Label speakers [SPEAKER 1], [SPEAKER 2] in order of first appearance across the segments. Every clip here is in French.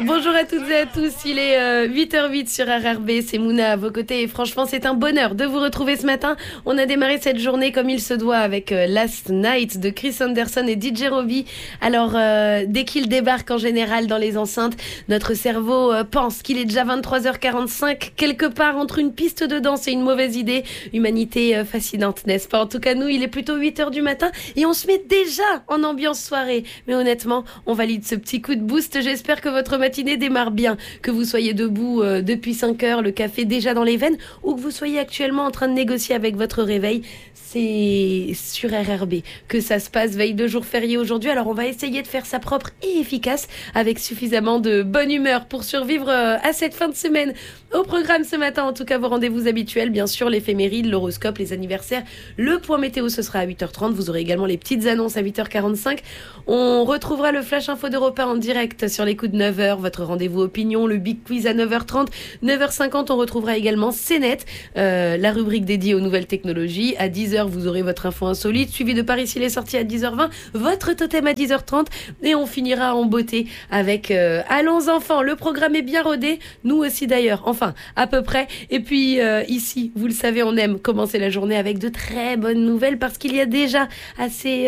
[SPEAKER 1] Bonjour à toutes et à tous, il est 8h08 sur RRB, c'est Mouna à vos côtés et franchement c'est un bonheur de vous retrouver ce matin. On a démarré cette journée comme il se doit avec Last Night de Chris Anderson et DJ Robbie. Alors dès qu'il débarque en général dans les enceintes, notre cerveau pense qu'il est déjà 23h45 quelque part entre une piste de danse et une mauvaise idée. Humanité fascinante, n'est-ce pas? En tout cas nous, il est plutôt 8h du matin et on se met déjà en ambiance soirée. Mais honnêtement, on valide ce petit coup de boost. J'espère que votre matinée démarre bien, que vous soyez debout depuis 5 heures, le café déjà dans les veines, ou que vous soyez actuellement en train de négocier avec votre réveil. C'est sur RRB que ça se passe, veille de jour férié aujourd'hui. Alors on va essayer de faire ça propre et efficace avec suffisamment de bonne humeur pour survivre à cette fin de semaine. Au programme ce matin, en tout cas vos rendez-vous habituels, bien sûr l'éphéméride, l'horoscope, les anniversaires, le point météo ce sera à 8h30. Vous aurez également les petites annonces à 8h45. On retrouvera le flash info d'Europe 1 en direct sur les coups de 9h, votre rendez-vous opinion, le big quiz à 9h30, 9h50 on retrouvera également CNET, la rubrique dédiée aux nouvelles technologies. À 10h vous aurez votre info insolite, suivi de Paris s'il est sorti à 10h20, votre totem à 10h30 et on finira en beauté avec Allons enfants, le programme est bien rodé, nous aussi d'ailleurs, enfin à peu près. Et puis ici, vous le savez, on aime commencer la journée avec de très bonnes nouvelles parce qu'il y a déjà assez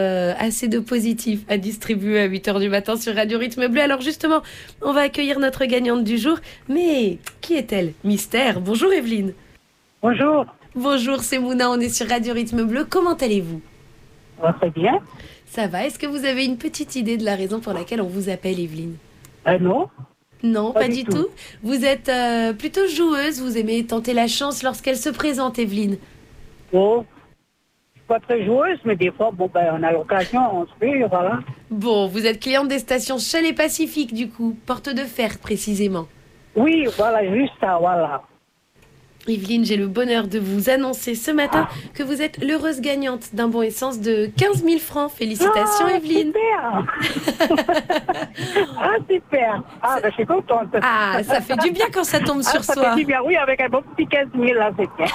[SPEAKER 1] de positifs à distribuer à 8h du matin sur Radio Rythme Bleu. Alors justement, on va accueillir notre gagnante du jour. Mais qui est-elle? Mystère. Bonjour Evelyne.
[SPEAKER 2] Bonjour.
[SPEAKER 1] Bonjour, c'est Mouna, on est sur Radio Rythme Bleu. Comment allez-vous?
[SPEAKER 2] Très bien.
[SPEAKER 1] Ça va. Est-ce que vous avez une petite idée de la raison pour laquelle on vous appelle Evelyne?
[SPEAKER 2] Non.
[SPEAKER 1] Non, pas du tout. Vous êtes plutôt joueuse, vous aimez tenter la chance lorsqu'elle se présente, Evelyne.
[SPEAKER 2] Oh, je suis pas très joueuse, mais des fois, on a l'occasion, on se fait, voilà.
[SPEAKER 1] Bon, vous êtes cliente des stations Shell et Pacifique, du coup, porte de fer précisément.
[SPEAKER 2] Oui, voilà, juste ça, voilà.
[SPEAKER 1] Evelyne, j'ai le bonheur de vous annoncer ce matin que vous êtes l'heureuse gagnante d'un bon essence de 15 000 francs. Félicitations, Evelyne.
[SPEAKER 2] Super. Super. Je suis contente.
[SPEAKER 1] Ah, ça fait du bien quand ça tombe sur soi.
[SPEAKER 2] Ça fait du bien, oui, avec un bon petit 15 000, là, c'est bien.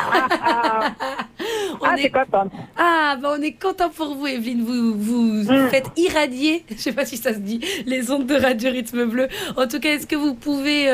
[SPEAKER 2] C'est contente.
[SPEAKER 1] On est content pour vous, Evelyne. Vous faites irradier, je ne sais pas si ça se dit, les ondes de Radio Rythme Bleu. En tout cas, est-ce que vous pouvez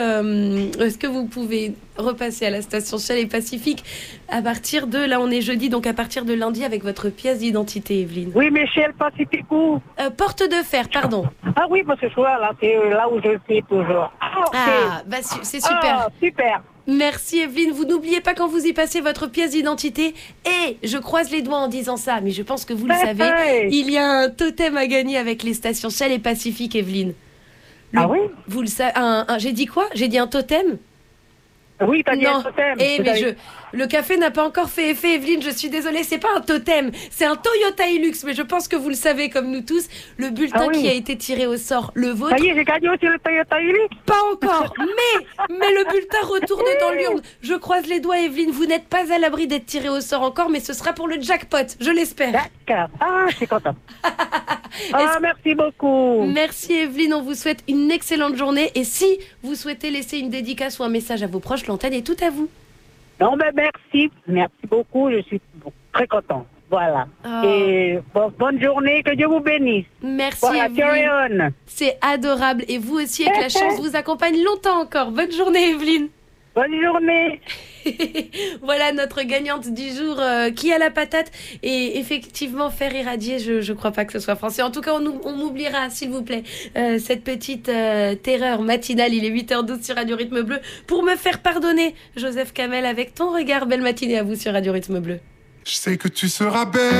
[SPEAKER 1] repasser à la station Shell et Pacifique à partir de, là on est jeudi, donc à partir de lundi avec votre pièce d'identité, Evelyne?
[SPEAKER 2] Oui, mais Shell Pacifique où?
[SPEAKER 1] Porte de fer, pardon.
[SPEAKER 2] Ah oui, parce que je vois là, c'est là où je suis toujours.
[SPEAKER 1] C'est super.
[SPEAKER 2] Super.
[SPEAKER 1] Merci Evelyne, vous n'oubliez pas quand vous y passez votre pièce d'identité et je croise les doigts en disant ça, mais je pense que vous le savez, il y a un totem à gagner avec les stations Shell et Pacifique, Evelyne.
[SPEAKER 2] Oui?
[SPEAKER 1] Vous le savez, j'ai dit quoi? J'ai dit un totem?
[SPEAKER 2] Oui, t'as dit un totem.
[SPEAKER 1] Le café n'a pas encore fait effet, Evelyne, je suis désolée, c'est pas un totem, c'est un Toyota Hilux, mais je pense que vous le savez comme nous tous, le bulletin qui a été tiré au sort, le vôtre.
[SPEAKER 2] Ça y est, j'ai gagné aussi le Toyota Hilux.
[SPEAKER 1] Pas encore, mais le bulletin retourne dans l'urne. Je croise les doigts, Evelyne, vous n'êtes pas à l'abri d'être tiré au sort encore, mais ce sera pour le jackpot, je l'espère.
[SPEAKER 2] D'accord, je suis contente. Merci beaucoup.
[SPEAKER 1] Merci Evelyne, on vous souhaite une excellente journée et si vous souhaitez laisser une dédicace ou un message à vos proches, l'antenne est toute à vous.
[SPEAKER 2] Non, mais merci beaucoup, je suis très contente. Voilà. Et bonne journée, que Dieu vous bénisse.
[SPEAKER 1] Merci
[SPEAKER 2] Evelyne.
[SPEAKER 1] C'est adorable et vous aussi et que la chance vous accompagne longtemps encore. Bonne journée Evelyne.
[SPEAKER 2] Bonne journée.
[SPEAKER 1] Voilà notre gagnante du jour qui a la patate et effectivement faire irradier, je crois pas que ce soit français. En tout cas, on oubliera, s'il vous plaît, cette petite terreur matinale. Il est 8h12 sur Radio Rythme Bleu. Pour me faire pardonner, Joseph Kamel avec ton regard. Belle matinée à vous sur Radio Rythme Bleu.
[SPEAKER 3] Je sais que tu seras belle.